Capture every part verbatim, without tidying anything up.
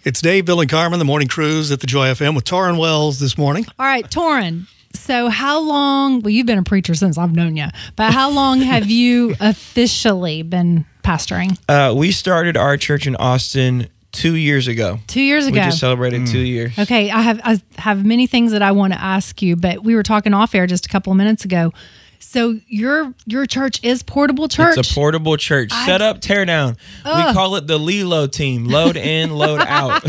It's Dave, Bill, and Carmen, the morning cruise at the Joy F M with Torrin Wells this morning. All right, Torrin. So how long, well, you've been a preacher since I've known you, but how long have you officially been pastoring? Uh, we started our church in Austin two years ago. Two years ago. We just celebrated mm. two years. Okay, I have I have many things that I want to ask you, but we were talking off air just a couple of minutes ago. So your your church is Portable Church? It's a portable church. I, Set up, tear down. Uh, we call it the Lilo team. Load in, load out.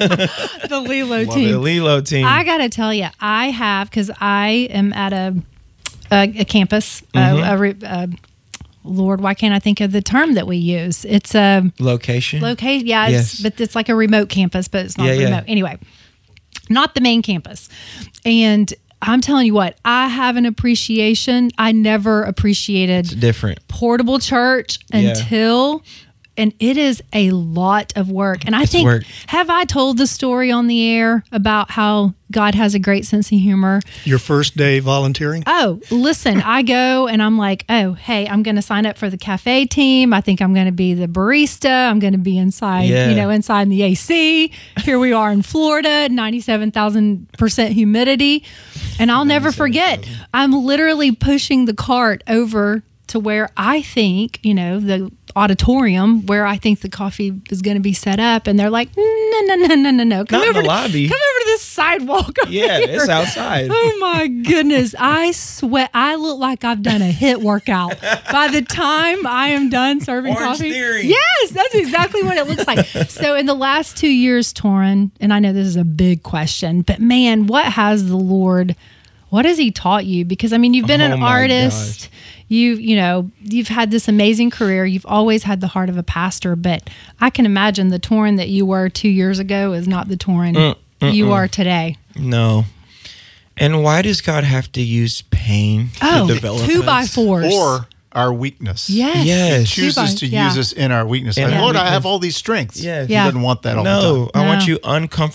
The Lilo Love team. It. The Lilo team. I got to tell you, I have, because I am at a a, a campus, mm-hmm. uh, a, a, Lord, why can't I think of the term that we use? It's a... Location? Location, yeah. Yes. It's, but it's like a remote campus, but it's not yeah, remote. Yeah. Anyway, not the main campus. And I'm telling you what, I have an appreciation. I never appreciated it's different. Portable Church yeah. until... And it is a lot of work. And I it's think, work. have I told the story on the air about how God has a great sense of humor? Your first day volunteering? Oh, listen, I go and I'm like, oh, hey, I'm going to sign up for the cafe team. I think I'm going to be the barista. I'm going to be inside, yeah. you know, inside in the A C. Here we are in Florida, ninety-seven thousand percent humidity. And I'll never forget, I'm literally pushing the cart over to where I think, you know, the auditorium where I think the coffee is going to be set up, and they're like, no, no, no, no, no, no. Come Not over in the to, lobby. Come over to this sidewalk. Yeah, here. it's outside. Oh my goodness, I sweat. I look like I've done a hit workout. By the time I am done serving Orange coffee, Theory. yes, that's exactly what it looks like. So in the last two years, Torrin, and I know this is a big question, but man, what has the Lord? What has He taught you? Because I mean, you've been oh an artist. Gosh. You you know, you've had this amazing career. You've always had the heart of a pastor, but I can imagine the Torrin that you were two years ago is not the Torrin mm, you are today. No. And why does God have to use pain oh, to develop two us? by fours. Or our weakness. Yes. Yes. He chooses by, to yeah. use us in our weakness. In Like, our Lord, I weakness. have all these strengths. Yes. He Yeah. doesn't want that all no, the time. I No. want you uncomfortable.